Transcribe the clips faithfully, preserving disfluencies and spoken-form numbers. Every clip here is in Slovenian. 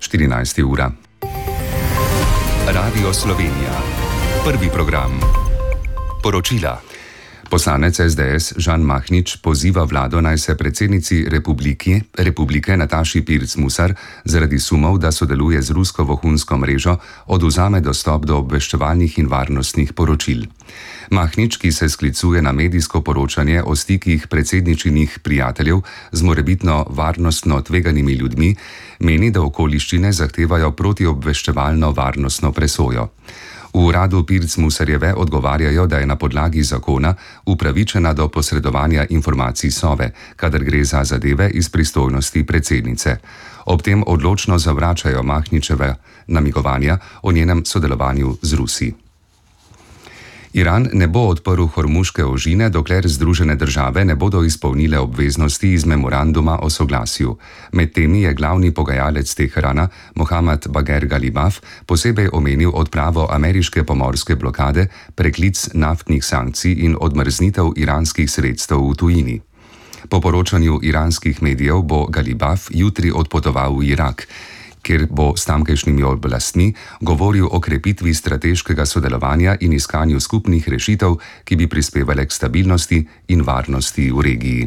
štirinajsta ura. Radio Slovenija. Prvi program. Poročila. Poslanec es de es Žan Mahnič poziva vlado, naj se predsednici republiki, republike Nataši Pirc Musar zaradi sumov, da sodeluje z rusko vohunsko mrežo, odvzame dostop do obveščevalnih in varnostnih poročil. Mahnič, ki se sklicuje na medijsko poročanje o stikih predsedničinih prijateljev z morebitno varnostno tveganimi ljudmi, meni, da okoliščine zahtevajo protiobveščevalno varnostno presojo. V uradu Pirc Musarjeve odgovarjajo, da je na podlagi zakona upravičena do posredovanja informacij Sove, kadar gre za zadeve iz pristojnosti predsednice. Ob tem odločno zavračajo Mahničeve namigovanja o njenem sodelovanju z Rusi. Iran ne bo odprl Hormuške ožine, dokler Združene države ne bodo izpolnile obveznosti iz memoranduma o soglasju. Med temi je glavni pogajalec Teherana, Mohammad Bagher Ghalibaf, posebej omenil odpravo ameriške pomorske blokade, preklic naftnih sankcij in odmrznitev iranskih sredstev v tujini. Po poročanju iranskih medijev bo Ghalibaf jutri odpotoval v Irak, kjer bo s tamkajšnjimi oblastmi govoril o krepitvi strateškega sodelovanja in iskanju skupnih rešitev, ki bi prispevale k stabilnosti in varnosti v regiji.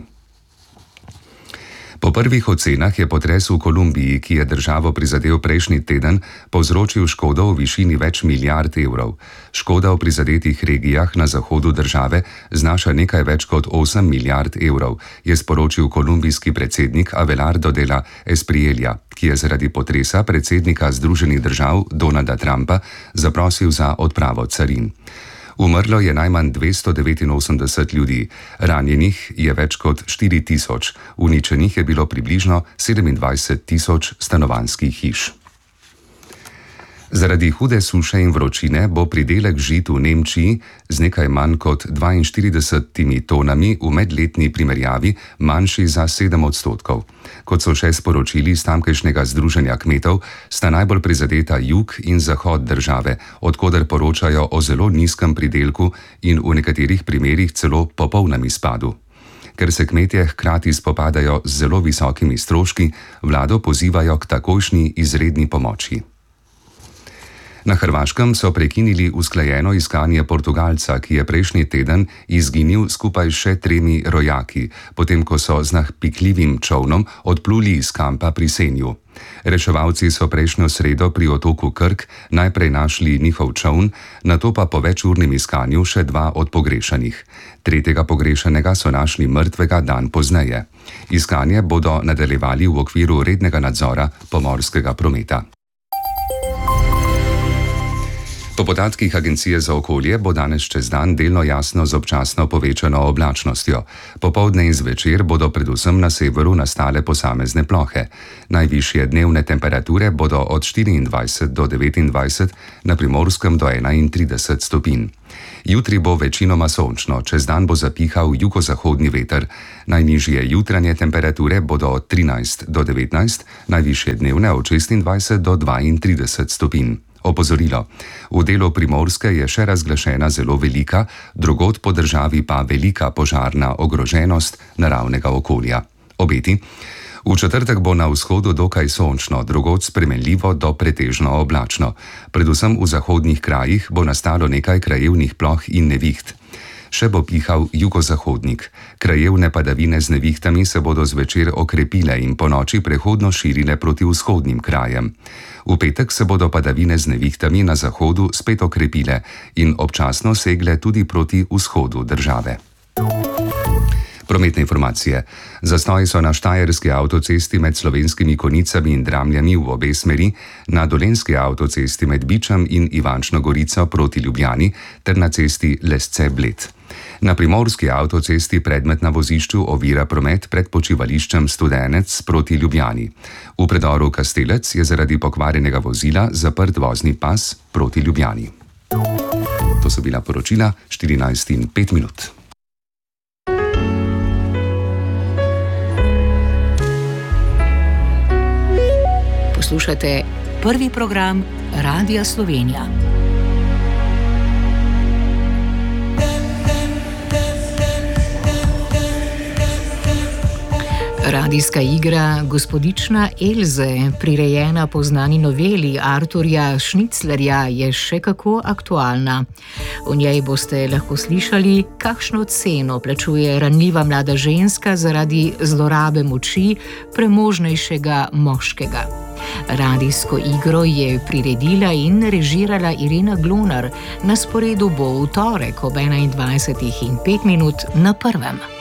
Po prvih ocenah je potres v Kolumbiji, ki je državo prizadel prejšnji teden, povzročil škodo v višini več milijard evrov. Škoda v prizadetih regijah na zahodu države znaša nekaj več kot osem milijard evrov, je sporočil kolumbijski predsednik Abelardo de la Espriella, ki je zaradi potresa predsednika Združenih držav Donalda Trumpa zaprosil za odpravo carin. Umrlo je najmanj dvesto devetinosemdeset ljudi, ranjenih je več kot štiri tisoč, uničenih je bilo približno sedemindvajset tisoč stanovanjskih hiš. Zaradi hude suše in vročine bo pridelek žit v Nemčiji z nekaj manj kot dvainštiridesetimi tonami v medletni primerjavi manjši za sedem odstotkov. Kot so še sporočili iz tamkajšnjega združenja kmetov, sta najbolj prizadeta jug in zahod države, od koder poročajo o zelo nizkem pridelku in v nekaterih primerih celo popolnem izpadu. Ker se kmetje hkrati spopadajo z zelo visokimi stroški, vlado pozivajo k takojšnji izredni pomoči. Na Hrvaškem so prekinili usklajeno iskanje Portugalca, ki je prejšnji teden izginil skupaj s še tremi rojaki, potem ko so z nahpikljivim čolnom odpluli iz kampa pri Senju. Reševalci so prejšnjo sredo pri otoku Krk najprej našli njihov čoln, nato pa po večurnem iskanju še dva od pogrešanih. Tretjega pogrešanega so našli mrtvega dan pozneje. Iskanje bodo nadaljevali v okviru rednega nadzora pomorskega prometa. Po podatkih Agencije za okolje bo danes čez dan delno jasno z občasno povečano oblačnostjo. Popoldne in zvečer bodo predvsem na severu nastale posamezne plohe. Najvišje dnevne temperature bodo od štiriindvajset do devetindvajset, na Primorskem do enaintrideset stopinj. Jutri bo večinoma sončno, čez dan bo zapihal jugozahodni veter. Najnižje jutranje temperature bodo od trinajst do devetnajst, najvišje dnevne od šestindvajset do dvaintrideset stopinj. Opozorilo. V delu Primorske je še razglašena zelo velika, drugod po državi pa velika požarna ogroženost naravnega okolja. Obeti. V četrtek bo na vzhodu dokaj sončno, drugod spremenljivo do pretežno oblačno. Predvsem v zahodnih krajih bo nastalo nekaj krajevnih ploh in neviht. Še bo pihal jugozahodnik. Krajevne padavine z nevihtami se bodo zvečer okrepile in po noči prehodno širile proti vzhodnim krajem. V petek se bodo padavine z nevihtami na zahodu spet okrepile in občasno segle tudi proti vzhodu države. Prometne informacije. Zastoji so na štajerski avtocesti med Slovenskimi Konjicami in Dramljami v obe smeri, na dolenjski avtocesti med Bičem in Ivančno Gorico proti Ljubljani ter na cesti Lesce-Bled. Na primorski avtocesti predmet na vozišču ovira promet pred počivališčem Studenec proti Ljubljani. V predoru Kastelec je zaradi pokvarjenega vozila zaprt vozni pas proti Ljubljani. To so bila poročila štirinajst in pet minut. Poslušate prvi program Radia Slovenija. Radijska igra Gospodična Elze, prirejena po znani noveli Arturja Šniclerja, je še kako aktualna. V njej boste lahko slišali, kakšno ceno plačuje ranljiva mlada ženska zaradi zlorabe moči premožnejšega moškega. Radijsko igro je priredila in režirala Irena Glonar. Na sporedu bo v torek ob enaindvajsetih in pet minut na Prvem.